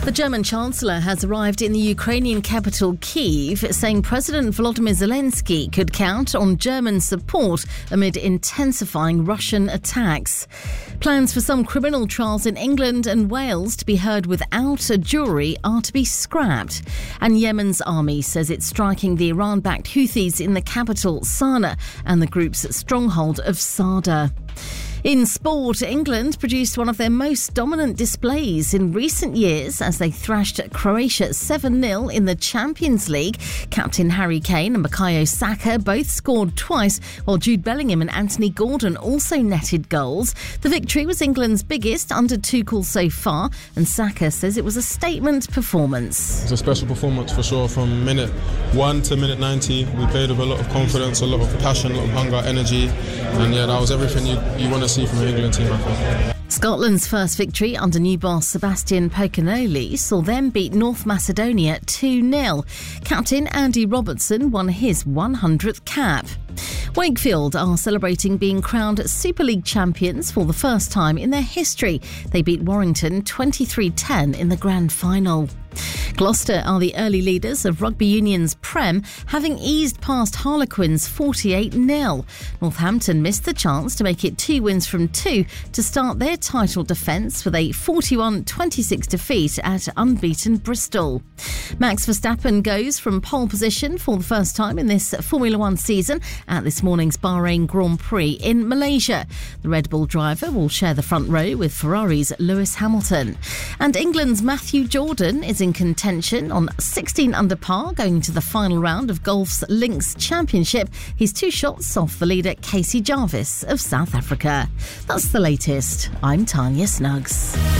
The German Chancellor has arrived in the Ukrainian capital Kyiv, saying President Volodymyr Zelensky could count on German support amid intensifying Russian attacks. Plans for some criminal trials in England and Wales to be heard without a jury are to be scrapped. And Yemen's army says it's striking the Iran-backed Houthis in the capital, Sana'a, and the group's stronghold of Sada. In sport, England produced one of their most dominant displays in recent years as they thrashed Croatia 7-0 in the Champions League. Captain Harry Kane and Bukayo Saka both scored twice, while Jude Bellingham and Anthony Gordon also netted goals. The victory was England's biggest under Tuchel so far, and Saka says it was a statement performance. It's a special performance for sure. From minute 1 to minute 90, we played with a lot of confidence, a lot of passion, a lot of hunger, energy, and yeah, that was everything you want to see from the England team, I think. Scotland's first victory under new boss Sebastian Pocanoli saw them beat North Macedonia 2-0. Captain Andy Robertson won his 100th cap. Wakefield are celebrating being crowned Super League champions for the first time in their history. They beat Warrington 23-10 in the grand final. Gloucester are the early leaders of Rugby Union's Prem, having eased past Harlequins 48-0. Northampton missed the chance to make it 2 wins from 2 to start their title defence with a 41-26 defeat at unbeaten Bristol. Max Verstappen goes from pole position for the first time in this Formula One season at this morning's Bahrain Grand Prix in Malaysia. The Red Bull driver will share the front row with Ferrari's Lewis Hamilton. And England's Matthew Jordan is in contention on 16 under par going to the final round of golf's Links Championship. He's 2 shots off the leader Casey Jarvis of South Africa. That's the latest. I'm Tanya Snuggs.